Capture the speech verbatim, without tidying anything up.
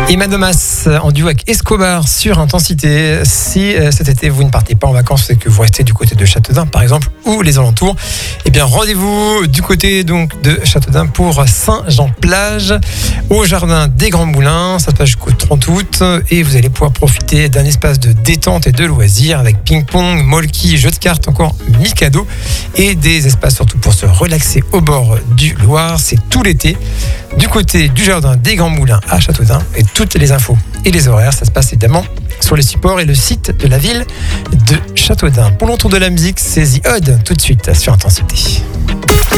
Emma Domas en duo avec Escobar sur Intensité. Si euh, cet été vous ne partez pas en vacances et que vous restez du côté de Châteaudun par exemple ou les alentours, eh bien rendez-vous du côté donc de Châteaudun pour Saint-Jean-Plage au jardin des Grands Moulins. Ça se passe jusqu'au trente août et vous allez pouvoir profiter d'un espace de détente et de loisirs avec ping-pong, molki, jeux de cartes, encore mille cadeaux et des espaces surtout pour se relaxer au bord du Loire. C'est tout l'été du côté du jardin des Grands Moulins à Châteaudun. Et toutes les infos et les horaires, ça se passe évidemment sur les supports et le site de la ville de Châteaudun. Pour l'entour de la musique, c'est The Odd tout de suite sur Intensité.